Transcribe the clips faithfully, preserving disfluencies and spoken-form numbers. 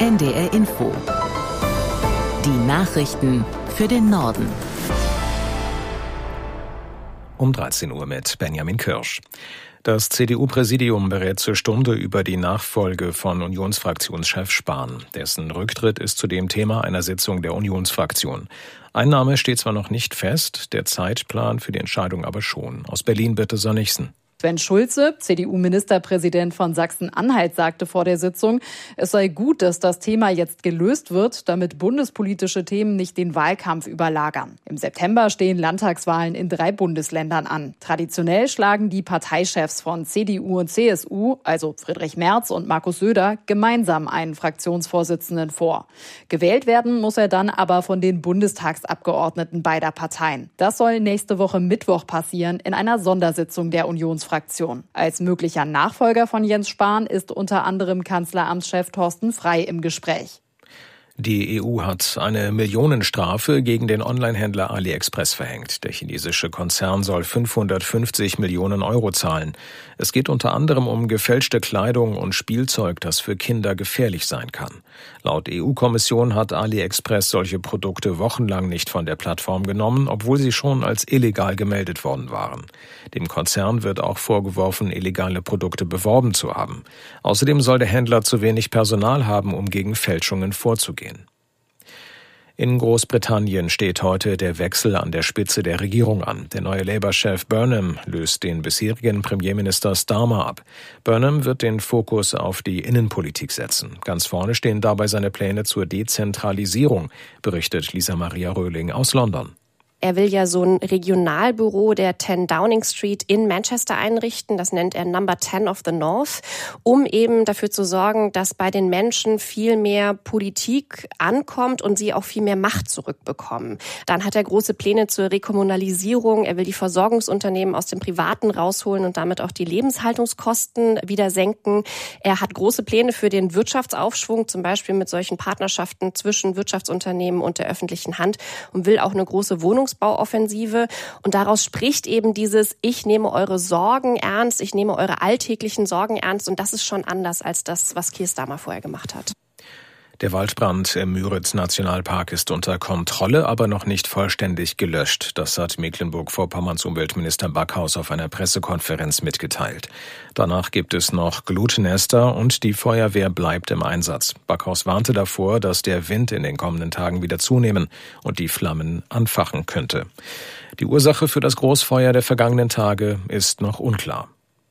N D R Info. Die Nachrichten für den Norden. Um dreizehn Uhr mit Benjamin Kirsch. Das C D U-Präsidium berät zur Stunde über die Nachfolge von Unionsfraktionschef Spahn. Dessen Rücktritt ist zudem Thema einer Sitzung der Unionsfraktion. Ein Name steht zwar noch nicht fest, der Zeitplan für die Entscheidung aber schon. Aus Berlin Birte Sönnigsen. Sven Schulze, C D U-Ministerpräsident von Sachsen-Anhalt, sagte vor der Sitzung, es sei gut, dass das Thema jetzt gelöst wird, damit bundespolitische Themen nicht den Wahlkampf überlagern. Im September stehen Landtagswahlen in drei Bundesländern an. Traditionell schlagen die Parteichefs von C D U und C S U, also Friedrich Merz und Markus Söder, gemeinsam einen Fraktionsvorsitzenden vor. Gewählt werden muss er dann aber von den Bundestagsabgeordneten beider Parteien. Das soll nächste Woche Mittwoch passieren in einer Sondersitzung der Unionsfraktion. Als möglicher Nachfolger von Jens Spahn ist unter anderem Kanzleramtschef Thorsten Frey im Gespräch. Die E U hat eine Millionenstrafe gegen den Onlinehändler AliExpress verhängt. Der chinesische Konzern soll fünfhundertfünfzig Millionen Euro zahlen. Es geht unter anderem um gefälschte Kleidung und Spielzeug, das für Kinder gefährlich sein kann. Laut E U-Kommission hat AliExpress solche Produkte wochenlang nicht von der Plattform genommen, obwohl sie schon als illegal gemeldet worden waren. Dem Konzern wird auch vorgeworfen, illegale Produkte beworben zu haben. Außerdem soll der Händler zu wenig Personal haben, um gegen Fälschungen vorzugehen. In Großbritannien steht heute der Wechsel an der Spitze der Regierung an. Der neue Labour-Chef Burnham löst den bisherigen Premierminister Starmer ab. Burnham wird den Fokus auf die Innenpolitik setzen. Ganz vorne stehen dabei seine Pläne zur Dezentralisierung, berichtet Lisa Maria Röhling aus London. Er will ja so ein Regionalbüro der zehn Downing Street in Manchester einrichten. Das nennt er Number zehn of the North, um eben dafür zu sorgen, dass bei den Menschen viel mehr Politik ankommt und sie auch viel mehr Macht zurückbekommen. Dann hat er große Pläne zur Rekommunalisierung. Er will die Versorgungsunternehmen aus dem Privaten rausholen und damit auch die Lebenshaltungskosten wieder senken. Er hat große Pläne für den Wirtschaftsaufschwung, zum Beispiel mit solchen Partnerschaften zwischen Wirtschaftsunternehmen und der öffentlichen Hand, und will auch eine große Wohnungs Bauoffensive. Und daraus spricht eben dieses, ich nehme eure Sorgen ernst, ich nehme eure alltäglichen Sorgen ernst. Und das ist schon anders als das, was Keir Starmer vorher gemacht hat. Der Waldbrand im Müritz-Nationalpark ist unter Kontrolle, aber noch nicht vollständig gelöscht. Das hat Mecklenburg-Vorpommerns Umweltminister Backhaus auf einer Pressekonferenz mitgeteilt. Danach gibt es noch Glutnester und die Feuerwehr bleibt im Einsatz. Backhaus warnte davor, dass der Wind in den kommenden Tagen wieder zunehmen und die Flammen anfachen könnte. Die Ursache für das Großfeuer der vergangenen Tage ist noch unklar.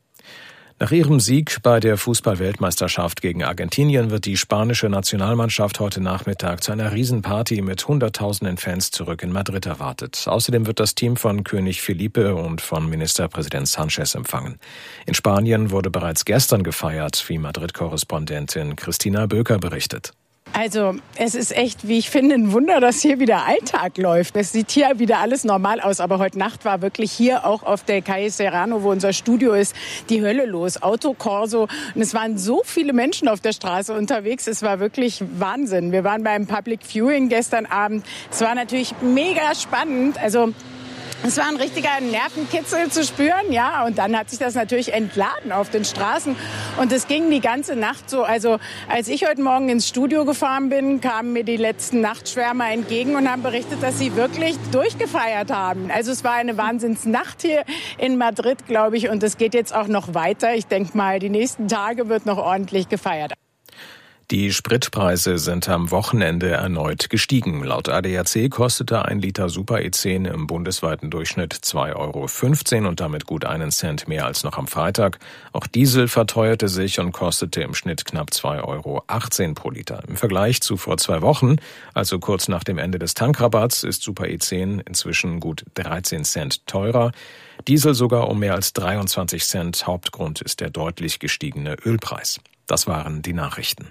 Nach ihrem Sieg bei der Fußball-Weltmeisterschaft gegen Argentinien wird die spanische Nationalmannschaft heute Nachmittag zu einer Riesenparty mit hunderttausenden Fans zurück in Madrid erwartet. Außerdem wird das Team von König Felipe und von Ministerpräsident Sanchez empfangen. In Spanien wurde bereits gestern gefeiert, wie Madrid-Korrespondentin Christina Böker berichtet. Also es ist echt, wie ich finde, ein Wunder, dass hier wieder Alltag läuft. Es sieht hier wieder alles normal aus, aber heute Nacht war wirklich hier auch auf der Calle Serrano, wo unser Studio ist, die Hölle los. Autokorso, und es waren so viele Menschen auf der Straße unterwegs, es war wirklich Wahnsinn. Wir waren beim Public Viewing gestern Abend. Es war natürlich mega spannend, also es war ein richtiger Nervenkitzel zu spüren, ja, und dann hat sich das natürlich entladen auf den Straßen und es ging die ganze Nacht so. Also als ich heute Morgen ins Studio gefahren bin, kamen mir die letzten Nachtschwärmer entgegen und haben berichtet, dass sie wirklich durchgefeiert haben. Also es war eine Wahnsinnsnacht hier in Madrid, glaube ich, und es geht jetzt auch noch weiter. Ich denke mal, die nächsten Tage wird noch ordentlich gefeiert. Die Spritpreise sind am Wochenende erneut gestiegen. Laut A D A C kostete ein Liter Super E zehn im bundesweiten Durchschnitt zwei Euro fünfzehn und damit gut einen Cent mehr als noch am Freitag. Auch Diesel verteuerte sich und kostete im Schnitt knapp zwei Euro achtzehn pro Liter. Im Vergleich zu vor zwei Wochen, also kurz nach dem Ende des Tankrabatts, ist Super E zehn inzwischen gut dreizehn Cent teurer. Diesel sogar um mehr als dreiundzwanzig Cent. Hauptgrund ist der deutlich gestiegene Ölpreis. Das waren die Nachrichten.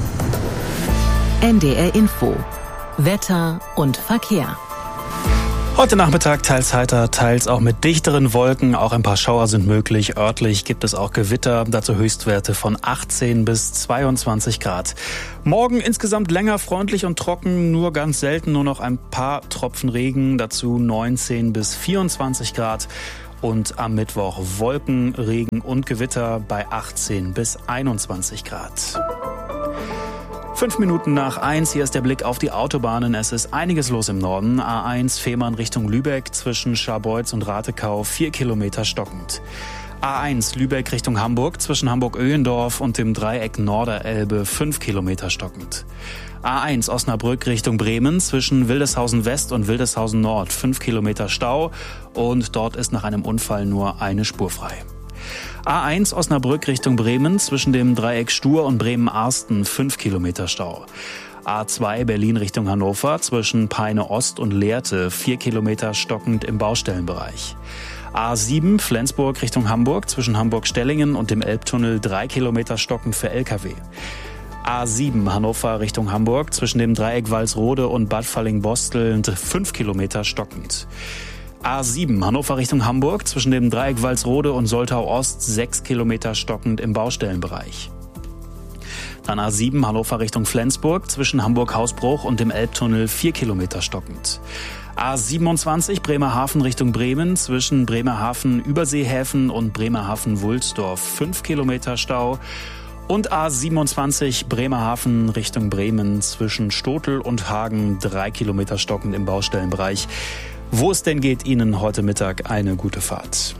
N D R Info. Wetter und Verkehr. Heute Nachmittag teils heiter, teils auch mit dichteren Wolken. Auch ein paar Schauer sind möglich. Örtlich gibt es auch Gewitter. Dazu Höchstwerte von achtzehn bis zweiundzwanzig Grad. Morgen insgesamt länger freundlich und trocken. Nur ganz selten nur noch ein paar Tropfen Regen. Dazu neunzehn bis vierundzwanzig Grad. Und am Mittwoch Wolken, Regen und Gewitter bei achtzehn bis einundzwanzig Grad. Fünf Minuten nach eins, hier ist der Blick auf die Autobahnen. Es ist einiges los im Norden. A eins Fehmarn Richtung Lübeck zwischen Scharbeutz und Ratekau, vier Kilometer stockend. A eins Lübeck Richtung Hamburg zwischen Hamburg-Öhendorf und dem Dreieck Norderelbe, fünf Kilometer stockend. A eins Osnabrück Richtung Bremen zwischen Wildeshausen West und Wildeshausen Nord, fünf Kilometer Stau und dort ist nach einem Unfall nur eine Spur frei. A eins Osnabrück Richtung Bremen zwischen dem Dreieck Stur und Bremen-Arsten, fünf Kilometer Stau. A zwei Berlin Richtung Hannover zwischen Peine Ost und Lehrte, vier Kilometer stockend im Baustellenbereich. A sieben Flensburg Richtung Hamburg zwischen Hamburg-Stellingen und dem Elbtunnel, drei Kilometer stockend für L K W. A sieben Hannover Richtung Hamburg zwischen dem Dreieck Walsrode und Bad Falling-Bostel, fünf Kilometer stockend. A sieben Hannover Richtung Hamburg zwischen dem Dreieck Walsrode und Soltau Ost, sechs Kilometer stockend im Baustellenbereich. Dann A sieben Hannover Richtung Flensburg zwischen Hamburg-Hausbruch und dem Elbtunnel, vier Kilometer stockend. A siebenundzwanzig Bremerhaven Richtung Bremen zwischen Bremerhaven-Überseehäfen und Bremerhaven-Wulsdorf, fünf Kilometer Stau. Und A siebenundzwanzig Bremerhaven Richtung Bremen zwischen Stotel und Hagen, drei Kilometer stockend im Baustellenbereich. Wo es denn geht, Ihnen heute Mittag eine gute Fahrt.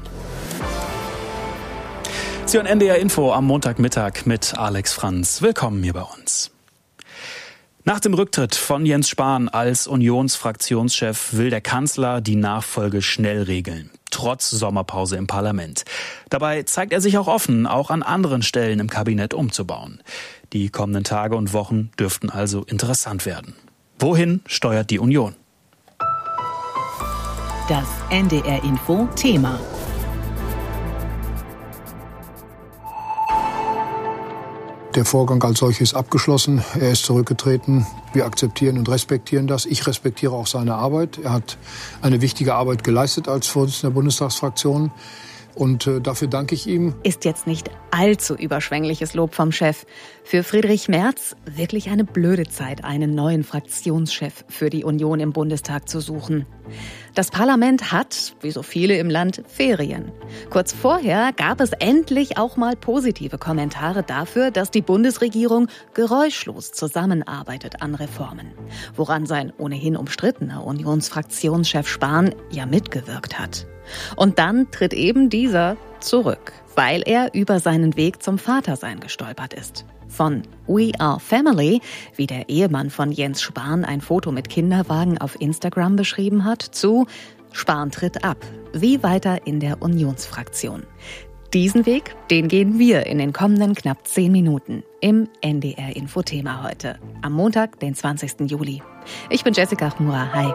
Sie hören N D R Info am Montagmittag mit Alex Franz. Willkommen hier bei uns. Nach dem Rücktritt von Jens Spahn als Unionsfraktionschef will der Kanzler die Nachfolge schnell regeln, trotz Sommerpause im Parlament. Dabei zeigt er sich auch offen, auch an anderen Stellen im Kabinett umzubauen. Die kommenden Tage und Wochen dürften also interessant werden. Wohin steuert die Union? Das N D R Info Thema. Der Vorgang als solches ist abgeschlossen. Er ist zurückgetreten. Wir akzeptieren und respektieren das. Ich respektiere auch seine Arbeit. Er hat eine wichtige Arbeit geleistet als Vorsitzender der Bundestagsfraktion. Und äh, dafür danke ich ihm. Ist jetzt nicht allzu überschwängliches Lob vom Chef. Für Friedrich Merz wirklich eine blöde Zeit, einen neuen Fraktionschef für die Union im Bundestag zu suchen. Das Parlament hat, wie so viele im Land, Ferien. Kurz vorher gab es endlich auch mal positive Kommentare dafür, dass die Bundesregierung geräuschlos zusammenarbeitet an Reformen. Woran sein ohnehin umstrittener Unionsfraktionschef Spahn ja mitgewirkt hat. Und dann tritt eben dieser zurück, weil er über seinen Weg zum Vatersein gestolpert ist. Von We Are Family, wie der Ehemann von Jens Spahn ein Foto mit Kinderwagen auf Instagram beschrieben hat, zu Spahn tritt ab, wie weiter in der Unionsfraktion. Diesen Weg, den gehen wir in den kommenden knapp zehn Minuten im N D R Info-Thema heute, am Montag, den zwanzigsten Juli. Ich bin Jessica Chmura, hi.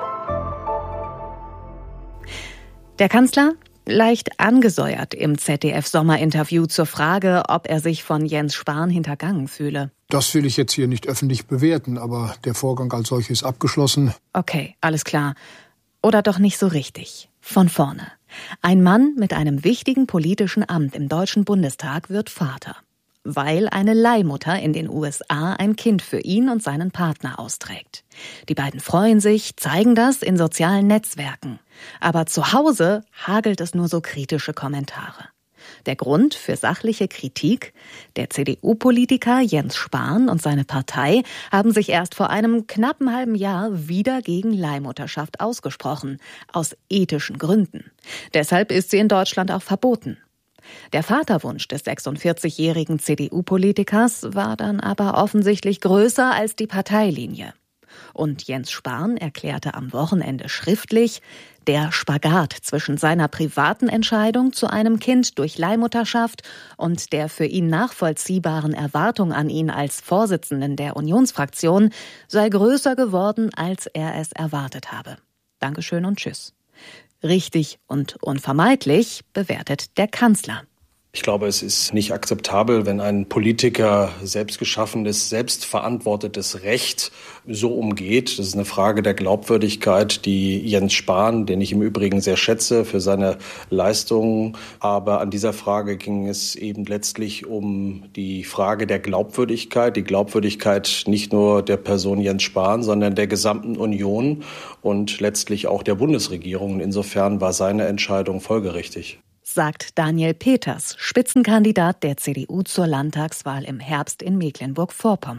Der Kanzler leicht angesäuert im Z D F-Sommerinterview zur Frage, ob er sich von Jens Spahn hintergangen fühle. Das will ich jetzt hier nicht öffentlich bewerten, aber der Vorgang als solches ist abgeschlossen. Okay, alles klar. Oder doch nicht so richtig. Von vorne. Ein Mann mit einem wichtigen politischen Amt im Deutschen Bundestag wird Vater, weil eine Leihmutter in den U S A ein Kind für ihn und seinen Partner austrägt. Die beiden freuen sich, zeigen das in sozialen Netzwerken. Aber zu Hause hagelt es nur so kritische Kommentare. Der Grund für sachliche Kritik? Der C D U-Politiker Jens Spahn und seine Partei haben sich erst vor einem knappen halben Jahr wieder gegen Leihmutterschaft ausgesprochen, aus ethischen Gründen. Deshalb ist sie in Deutschland auch verboten. Der Vaterwunsch des sechsundvierzigjährigen C D U-Politikers war dann aber offensichtlich größer als die Parteilinie. Und Jens Spahn erklärte am Wochenende schriftlich, der Spagat zwischen seiner privaten Entscheidung zu einem Kind durch Leihmutterschaft und der für ihn nachvollziehbaren Erwartung an ihn als Vorsitzenden der Unionsfraktion sei größer geworden, als er es erwartet habe. Dankeschön und tschüss. Richtig und unvermeidlich bewertet der Kanzler. Ich glaube, es ist nicht akzeptabel, wenn ein Politiker selbstgeschaffenes, selbstverantwortetes Recht so umgeht. Das ist eine Frage der Glaubwürdigkeit, die Jens Spahn, den ich im Übrigen sehr schätze für seine Leistungen. Aber an dieser Frage ging es eben letztlich um die Frage der Glaubwürdigkeit, die Glaubwürdigkeit nicht nur der Person Jens Spahn, sondern der gesamten Union und letztlich auch der Bundesregierung. Insofern war seine Entscheidung folgerichtig. Sagt Daniel Peters, Spitzenkandidat der C D U zur Landtagswahl im Herbst in Mecklenburg-Vorpommern.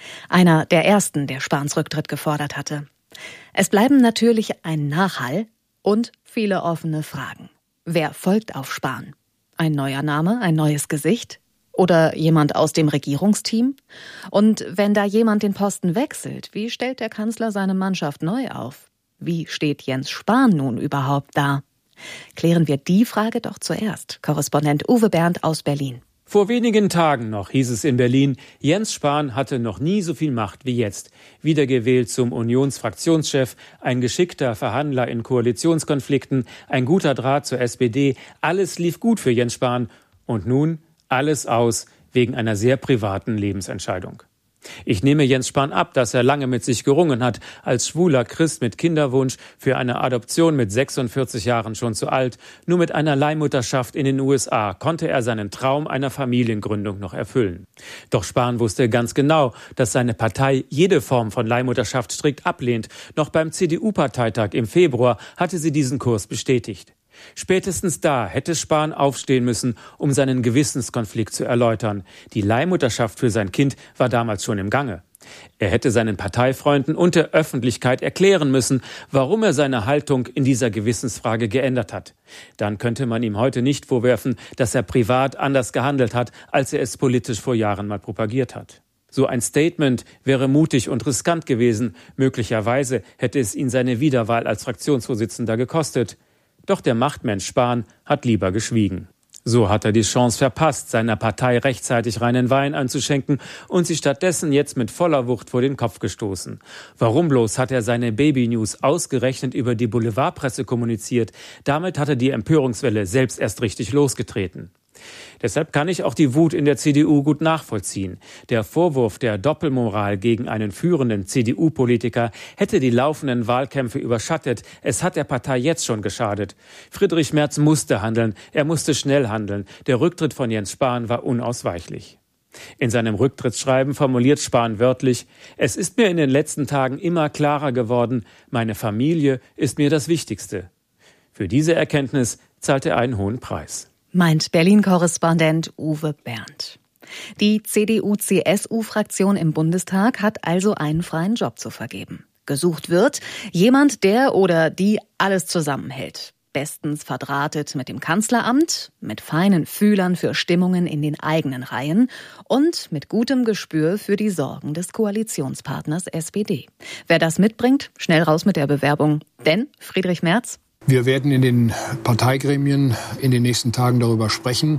Einer der ersten, der Spahns Rücktritt gefordert hatte. Es bleiben natürlich ein Nachhall und viele offene Fragen. Wer folgt auf Spahn? Ein neuer Name, ein neues Gesicht? Oder jemand aus dem Regierungsteam? Und wenn da jemand den Posten wechselt, wie stellt der Kanzler seine Mannschaft neu auf? Wie steht Jens Spahn nun überhaupt da? Klären wir die Frage doch zuerst. Korrespondent Uwe Bernd aus Berlin. Vor wenigen Tagen noch hieß es in Berlin, Jens Spahn hatte noch nie so viel Macht wie jetzt. Wiedergewählt zum Unionsfraktionschef, ein geschickter Verhandler in Koalitionskonflikten, ein guter Draht zur S P D. Alles lief gut für Jens Spahn. Und nun alles aus wegen einer sehr privaten Lebensentscheidung. Ich nehme Jens Spahn ab, dass er lange mit sich gerungen hat. Als schwuler Christ mit Kinderwunsch, für eine Adoption mit sechsundvierzig Jahren schon zu alt, nur mit einer Leihmutterschaft in den U S A konnte er seinen Traum einer Familiengründung noch erfüllen. Doch Spahn wusste ganz genau, dass seine Partei jede Form von Leihmutterschaft strikt ablehnt. Noch beim C D U-Parteitag im Februar hatte sie diesen Kurs bestätigt. Spätestens da hätte Spahn aufstehen müssen, um seinen Gewissenskonflikt zu erläutern. Die Leihmutterschaft für sein Kind war damals schon im Gange. Er hätte seinen Parteifreunden und der Öffentlichkeit erklären müssen, warum er seine Haltung in dieser Gewissensfrage geändert hat. Dann könnte man ihm heute nicht vorwerfen, dass er privat anders gehandelt hat, als er es politisch vor Jahren mal propagiert hat. So ein Statement wäre mutig und riskant gewesen. Möglicherweise hätte es ihn seine Wiederwahl als Fraktionsvorsitzender gekostet. Doch der Machtmensch Spahn hat lieber geschwiegen. So hat er die Chance verpasst, seiner Partei rechtzeitig reinen Wein einzuschenken und sie stattdessen jetzt mit voller Wucht vor den Kopf gestoßen. Warum bloß hat er seine Baby-News ausgerechnet über die Boulevardpresse kommuniziert? Damit hat er die Empörungswelle selbst erst richtig losgetreten. Deshalb kann ich auch die Wut in der C D U gut nachvollziehen. Der Vorwurf der Doppelmoral gegen einen führenden C D U-Politiker hätte die laufenden Wahlkämpfe überschattet. Es hat der Partei jetzt schon geschadet. Friedrich Merz musste handeln. Er musste schnell handeln. Der Rücktritt von Jens Spahn war unausweichlich. In seinem Rücktrittsschreiben formuliert Spahn wörtlich: Es ist mir in den letzten Tagen immer klarer geworden, meine Familie ist mir das Wichtigste. Für diese Erkenntnis zahlt er einen hohen Preis. Meint Berlin-Korrespondent Uwe Bernd. Die C D U C S U-Fraktion im Bundestag hat also einen freien Job zu vergeben. Gesucht wird jemand, der oder die alles zusammenhält. Bestens verdrahtet mit dem Kanzleramt, mit feinen Fühlern für Stimmungen in den eigenen Reihen und mit gutem Gespür für die Sorgen des Koalitionspartners S P D. Wer das mitbringt, schnell raus mit der Bewerbung. Denn Friedrich Merz: Wir werden in den Parteigremien in den nächsten Tagen darüber sprechen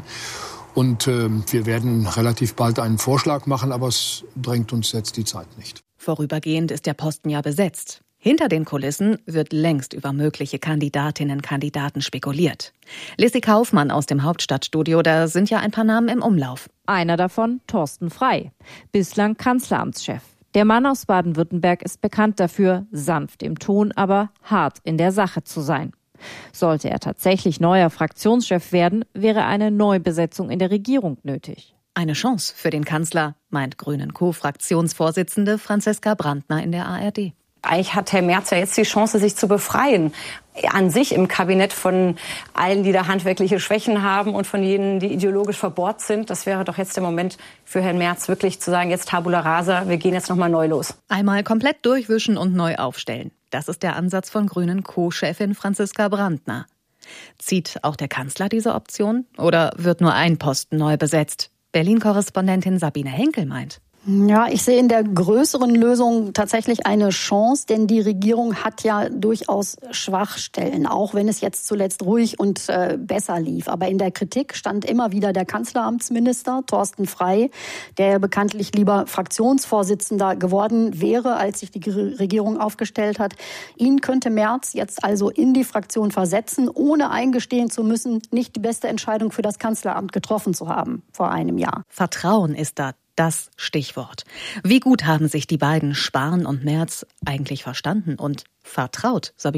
und äh, wir werden relativ bald einen Vorschlag machen, aber es drängt uns jetzt die Zeit nicht. Vorübergehend ist der Posten ja besetzt. Hinter den Kulissen wird längst über mögliche Kandidatinnen und Kandidaten spekuliert. Lissy Kaufmann aus dem Hauptstadtstudio, da sind ja ein paar Namen im Umlauf. Einer davon Thorsten Frey, bislang Kanzleramtschef. Der Mann aus Baden-Württemberg ist bekannt dafür, sanft im Ton, aber hart in der Sache zu sein. Sollte er tatsächlich neuer Fraktionschef werden, wäre eine Neubesetzung in der Regierung nötig. Eine Chance für den Kanzler, meint Grünen-Co-Fraktionsvorsitzende Franziska Brandner in der A R D. Eigentlich hat Herr Merz ja jetzt die Chance, sich zu befreien. An sich im Kabinett von allen, die da handwerkliche Schwächen haben und von jenen, die ideologisch verbohrt sind. Das wäre doch jetzt der Moment für Herrn Merz, wirklich zu sagen, jetzt Tabula Rasa, wir gehen jetzt nochmal neu los. Einmal komplett durchwischen und neu aufstellen. Das ist der Ansatz von Grünen-Co-Chefin Franziska Brandner. Zieht auch der Kanzler diese Option? Oder wird nur ein Posten neu besetzt? Berlin-Korrespondentin Sabine Henkel meint: Ja, ich sehe in der größeren Lösung tatsächlich eine Chance, denn die Regierung hat ja durchaus Schwachstellen, auch wenn es jetzt zuletzt ruhig und äh, besser lief. Aber in der Kritik stand immer wieder der Kanzleramtsminister Thorsten Frey, der bekanntlich lieber Fraktionsvorsitzender geworden wäre, als sich die Regierung aufgestellt hat. Ihn könnte Merz jetzt also in die Fraktion versetzen, ohne eingestehen zu müssen, nicht die beste Entscheidung für das Kanzleramt getroffen zu haben vor einem Jahr. Vertrauen ist da das Stichwort. Wie gut haben sich die beiden Spahn und Merz eigentlich verstanden und vertraut, Sabine?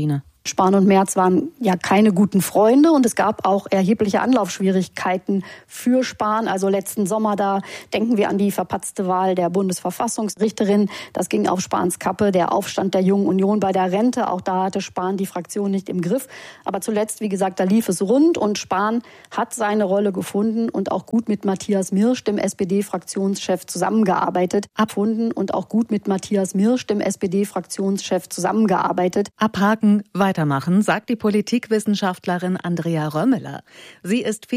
Spahn und Merz waren ja keine guten Freunde und es gab auch erhebliche Anlaufschwierigkeiten für Spahn. Also letzten Sommer, da denken wir an die verpatzte Wahl der Bundesverfassungsrichterin. Das ging auf Spahns Kappe. Der Aufstand der Jungen Union bei der Rente, auch da hatte Spahn die Fraktion nicht im Griff. Aber zuletzt, wie gesagt, da lief es rund und Spahn hat seine Rolle gefunden und auch gut mit Matthias Mirsch, dem S P D-Fraktionschef, zusammengearbeitet. Abfunden und auch gut mit Matthias Mirsch, dem S P D-Fraktionschef, zusammengearbeitet. Abhaken, weitermachen, sagt die Politikwissenschaftlerin Andrea Römmeler. Sie ist